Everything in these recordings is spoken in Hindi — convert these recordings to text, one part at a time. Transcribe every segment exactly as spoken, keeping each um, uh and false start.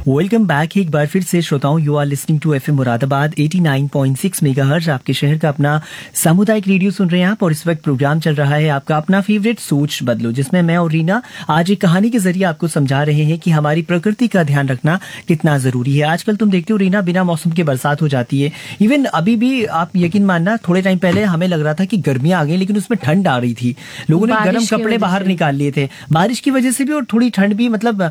वेलकम बैक एक बार फिर से श्रोताओं, you are listening to FM Moradabad eighty nine point six megahertz, आपके शहर का अपना सामुदायिक रेडियो सुन रहे हैं आप। और इस वक्त प्रोग्राम चल रहा है आपका अपना फेवरेट सोच बदलो, जिसमें मैं और रीना आज एक कहानी के जरिए आपको समझा रहे हैं कि हमारी प्रकृति का ध्यान रखना कितना जरूरी है। आजकल तुम देखते हो रीना, बिना मौसम के बरसात हो जाती है। इवन अभी भी आप यकीन मानना, थोड़े टाइम पहले हमें लग रहा था कि गर्मियां आ गई, लेकिन उसमें ठंड आ रही थी। लोगों ने गर्म कपड़े बाहर निकाल लिए थे बारिश की वजह से भी, और थोड़ी ठंड भी, मतलब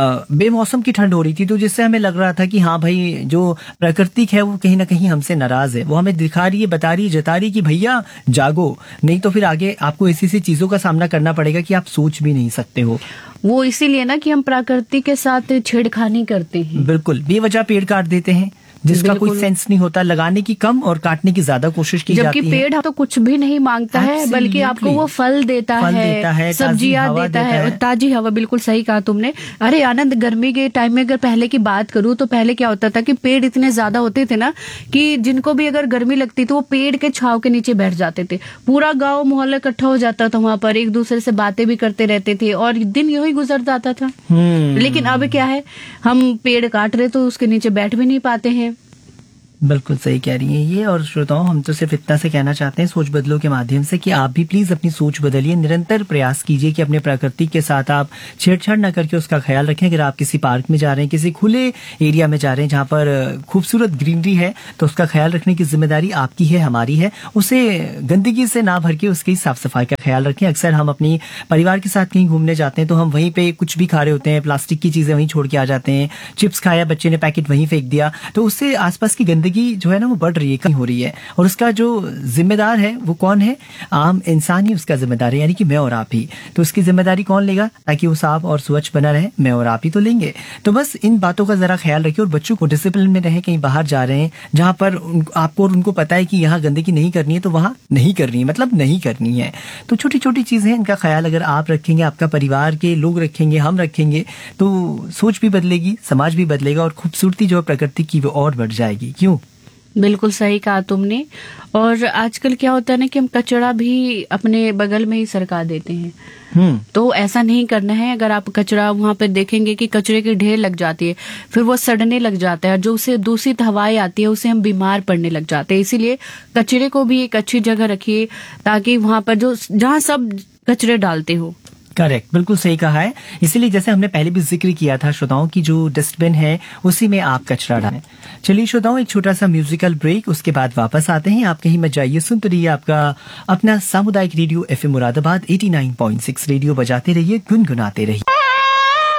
बेमौसम की ठंड हो रही थी। तो जिससे हमें लग रहा था कि हाँ भाई, जो प्रकृति है वो कहीं ना कहीं हमसे नाराज है। वो हमें दिखा रही है, बता रही है, जता रही है कि भैया जागो, नहीं तो फिर आगे आपको ऐसी ऐसी चीजों का सामना करना पड़ेगा कि आप सोच भी नहीं सकते हो। वो इसीलिए ना कि हम प्रकृति के साथ छेड़खानी करते हैं। बिल्कुल, बेवजह पेड़ काट देते हैं जिसका कोई सेंस नहीं होता। लगाने की कम और काटने की ज्यादा कोशिश की जाती है। जबकि पेड़ तो कुछ भी नहीं मांगता है, बल्कि आपको वो फल देता फल है, देता है, सब्जियां देता, देता है, है। ताजी हवा। बिल्कुल सही कहा तुमने। अरे आनंद, गर्मी के टाइम में अगर पहले की बात करूं तो पहले क्या होता था कि पेड़ इतने ज्यादा होते थे ना कि जिनको भी अगर गर्मी लगती तो वो पेड़ के छाव के नीचे बैठ जाते थे। पूरा गाँव मोहल्ला इकट्ठा हो जाता था वहां पर, एक दूसरे से बातें भी करते रहते थे और दिन यूं ही गुजर जाता था। लेकिन अब क्या है, हम पेड़ काट रहे तो उसके नीचे बैठ भी नहीं पाते हैं। बिल्कुल सही कह रही हैं ये। और श्रोताओं, हम तो सिर्फ इतना से कहना चाहते हैं सोच बदलो के माध्यम से कि आप भी प्लीज अपनी सोच बदलिए। निरंतर प्रयास कीजिए कि अपने प्रकृति के साथ आप छेड़छाड़ न करके उसका ख्याल रखें। अगर आप किसी पार्क में जा रहे हैं, किसी खुले एरिया में जा रहे हैं जहाँ पर खूबसूरत ग्रीनरी है, तो उसका ख्याल रखने की जिम्मेदारी आपकी है, हमारी है। उसे गंदगी से ना भर के उसकी साफ सफाई का ख्याल रखें। अक्सर हम अपनी परिवार के साथ कहीं घूमने जाते हैं तो हम वहीं पे कुछ भी खा रहे होते हैं, प्लास्टिक की चीजें वहीं छोड़ के आ जाते हैं। चिप्स खाया, बच्चे ने पैकेट वहीं फेंक दिया, तो उससे आसपास की गंदगी जो है ना वो बढ़ रही है, कहीं हो रही है। और उसका जो जिम्मेदार है वो कौन है? आम इंसान ही उसका जिम्मेदार है, यानी कि मैं और आप ही। तो उसकी जिम्मेदारी कौन लेगा ताकि वो साफ और स्वच्छ बना रहे? मैं और आप ही तो लेंगे। तो बस इन बातों का जरा ख्याल रखिए और बच्चों को डिसिप्लिन में रहे। कहीं बाहर जा रहे हैं जहां पर आपको और उनको पता है कि यहाँ गंदगी नहीं करनी है, तो वहां नहीं करनी है, मतलब नहीं करनी है। तो छोटी छोटी चीजें, इनका ख्याल अगर आप रखेंगे, आपका परिवार के लोग रखेंगे, हम रखेंगे, तो सोच भी बदलेगी, समाज भी बदलेगा और खूबसूरती जो है प्रकृति की वो और बढ़ जाएगी। क्यों? बिल्कुल सही कहा तुमने। और आजकल क्या होता है ना कि हम कचरा भी अपने बगल में ही सरका देते हैं। हम्म तो ऐसा नहीं करना है। अगर आप कचरा वहां पे देखेंगे कि कचरे की ढेर लग जाती है, फिर वो सड़ने लग जाता है, जो उसे दूषित हवाएं आती है उसे हम बीमार पड़ने लग जाते हैं। इसीलिए कचरे को भी एक अच्छी जगह रखिए ताकि वहां पर जो जहाँ सब कचरे डालते हो। करेक्ट, बिल्कुल सही कहा है। इसीलिए जैसे हमने पहले भी जिक्र किया था श्रोताओं की, जो डस्टबिन है उसी में आप कचरा डालें। चलिए श्रोताओं, एक छोटा सा म्यूजिकल ब्रेक, उसके बाद वापस आते हैं। आप कहीं मत जाइए, सुनते रहिए आपका अपना सामुदायिक radio FM Moradabad eighty nine point six. Radio बजाते रहिए, गुनगुनाते रहिए।